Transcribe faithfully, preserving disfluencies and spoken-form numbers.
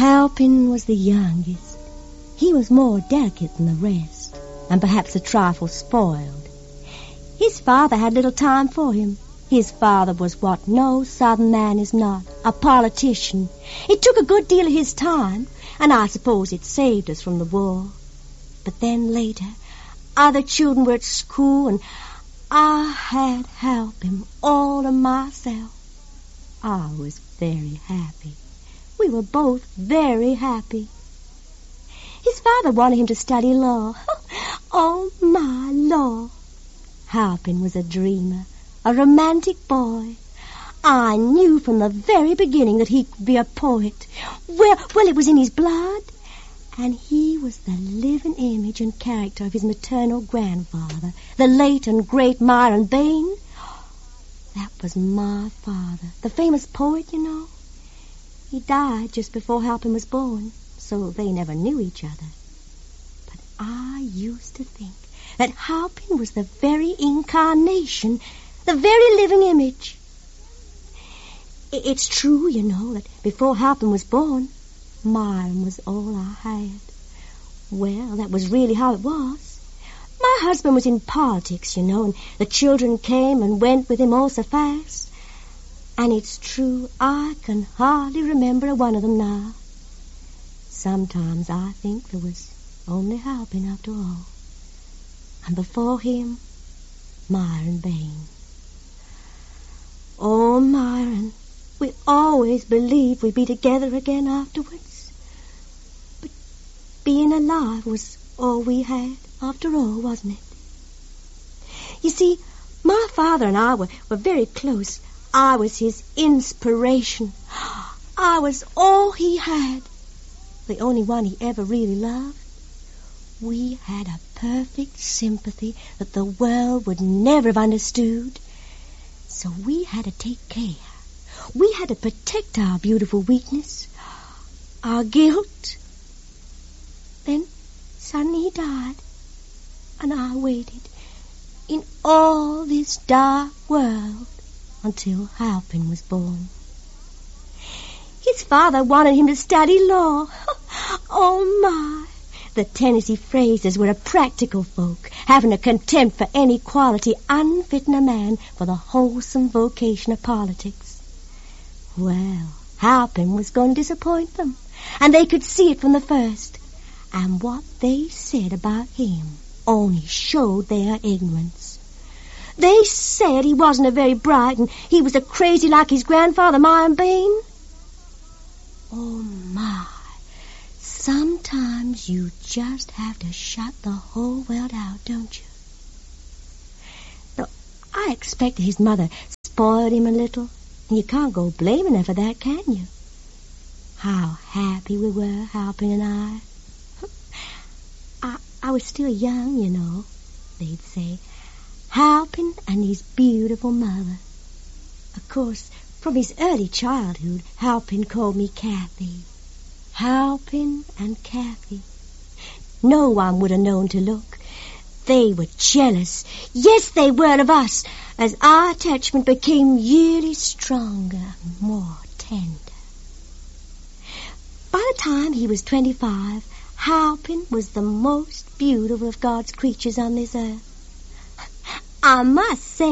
Halpin was the youngest. He was more delicate than the rest, and perhaps a trifle spoiled. His father had little time for him. His father was what no southern man is not, a politician. It took a good deal of his time, and I suppose it saved us from the war. But then later, other children were at school, and I had Halpin all to myself. I was very happy. We were both very happy. His father wanted him to study law. Oh, my law. Halpin was a dreamer, a romantic boy. I knew from the very beginning that he could be a poet. Well, well, it was in his blood. And he was the living image and character of his maternal grandfather, the late and great Myron Bayne. That was my father, the famous poet, you know. He died just before Halpin was born, so they never knew each other. But I used to think that Halpin was the very incarnation, the very living image. It's true, you know, that before Halpin was born, Myron was all I had. Well, that was really how it was. My husband was in politics, you know, and the children came and went with him all so fast. And it's true, I can hardly remember a one of them now. Sometimes I think there was only Halpin after all. And before him, Myron Bayne. Oh, Myron, we always believed we'd be together again afterwards. But being alive was all we had after all, wasn't it? You see, my father and I were, were very close. I was his inspiration. I was all he had. The only one he ever really loved. We had a perfect sympathy that the world would never have understood. So we had to take care. We had to protect our beautiful weakness, our guilt. Then suddenly he died, and I waited in all this dark world until Halpin was born. His father wanted him to study law. Oh, my. The Tennessee Frasers were a practical folk, having a contempt for any quality unfitting a man for the wholesome vocation of politics. Well, Halpin was going to disappoint them, and they could see it from the first. And what they said about him only showed their ignorance. They said he wasn't a very bright, and he was a crazy like his grandfather, Myron Bayne. Oh, my. Sometimes you just have to shut the whole world out, don't you? Though I expect his mother spoiled him a little, and you can't go blaming her for that, can you? How happy we were, Halpin and I. I, I was still young, you know, they'd say. Halpin and his beautiful mother. Of course, from his early childhood, Halpin called me Kathy. Halpin and Kathy. No one would have known to look. They were jealous. Yes, they were of us, as our attachment became yearly stronger and more tender. By the time he was twenty-five, Halpin was the most beautiful of God's creatures on this earth. I must say